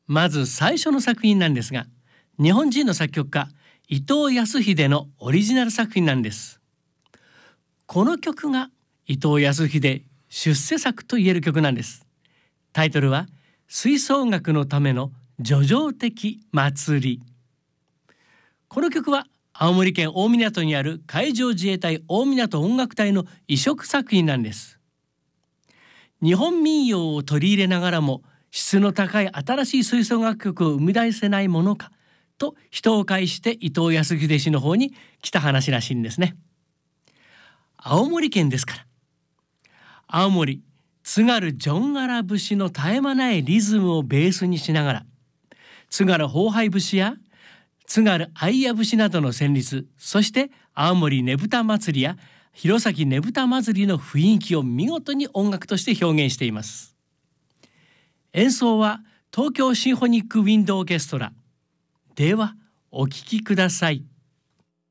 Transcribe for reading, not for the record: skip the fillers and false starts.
まず最初の作品なんですが、日本人の作曲家伊藤康秀のオリジナル作品なんです。この曲が伊藤康秀出世作と言える曲なんです。タイトルは吹奏楽のための叙情的祭り。この曲は青森県大湊にある海上自衛隊大湊音楽隊の異色作品なんです。日本民謡を取り入れながらも質の高い新しい吹奏楽曲を生み出せないものかと人を介して伊藤康秀氏の方に来た話らしいんですね。青森県ですから、青森津軽ジョンアラ節の絶え間ないリズムをベースにしながら、津軽宝杯節や津軽愛夜節などの旋律、そして青森ねぶた祭りや弘前ねぶた祭りの雰囲気を見事に音楽として表現しています。演奏は東京シンフォニックウィンドオーケストラ。ではお聴きください。